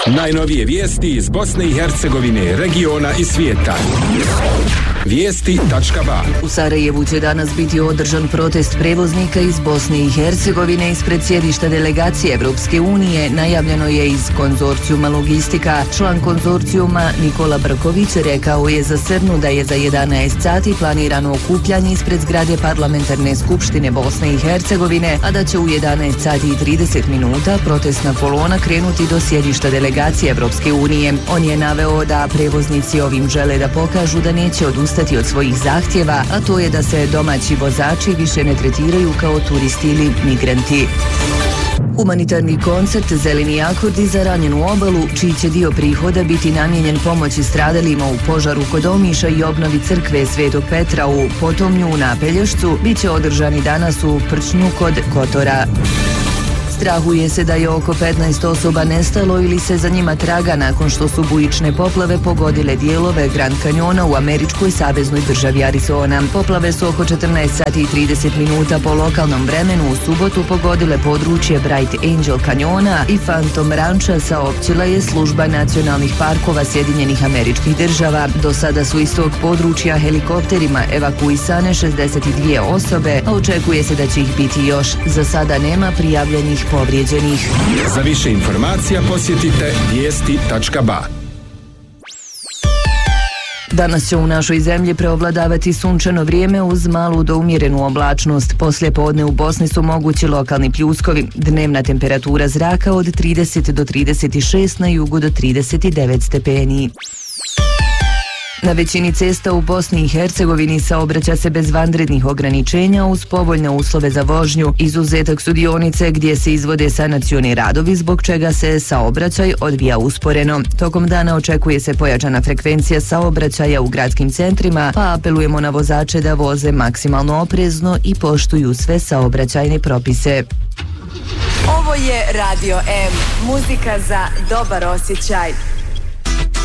Najnovije vijesti iz Bosne i Hercegovine, regiona i svijeta. Vijesti.ba. U Sarajevu će danas biti održan protest prevoznika iz Bosne i Hercegovine ispred sjedišta delegacije Evropske unije, najavljeno je iz konzorcijuma Logistika. Član konzorcijuma Nikola Brković rekao je za Srnu da je za 11 sati planirano okupljanje ispred zgrade Parlamentarne skupštine Bosne i Hercegovine, a da će u 11 sati i 30 minuta protestna kolona krenuti do sjedišta delegacije Evropske unije. On je naveo da prevoznici ovim žele da pokažu da neće odustati od svojih zahtjeva, a to je da se domaći vozači više ne tretiraju kao turisti ili migranti. Humanitarni koncert Zeleni akordi za ranjenu obalu, čiji će dio prihoda biti namijenjen pomoći stradalima u požaru kod Omiša i obnovi crkve Svetog Petra u Potomnju na Pelješcu, bit će održani danas u Prčnju kod Kotora. Strahuje se da je oko 15 osoba nestalo ili se za njima traga nakon što su bujične poplave pogodile dijelove Grand Canyona u američkoj saveznoj državi Arizona. Poplave su oko 14 sati i 30 minuta po lokalnom vremenu u subotu pogodile područje Bright Angel Canyona i Phantom Rancha, saopćila je služba nacionalnih parkova Sjedinjenih Američkih Država. Do sada su iz tog područja helikopterima evakuisane 62 osobe, a očekuje se da će ih biti još. Za sada nema prijavljenih povrijeđenih. Za više informacija posjetite vijesti.ba. Danas će u našoj zemlji preovladavati sunčano vrijeme uz malu do umjerenu oblačnost. Poslije podne u Bosni su mogući lokalni pljuskovi. Dnevna temperatura zraka od 30 do 36, na jugu do 39 stepeni. Na većini cesta u Bosni i Hercegovini saobraća se bez vanrednih ograničenja uz povoljne uslove za vožnju. Izuzetak su dionice gdje se izvode sanacioni radovi, zbog čega se saobraćaj odvija usporeno. Tokom dana očekuje se pojačana frekvencija saobraćaja u gradskim centrima, pa apelujemo na vozače da voze maksimalno oprezno i poštuju sve saobraćajne propise. Ovo je Radio M, muzika za dobar osjećaj.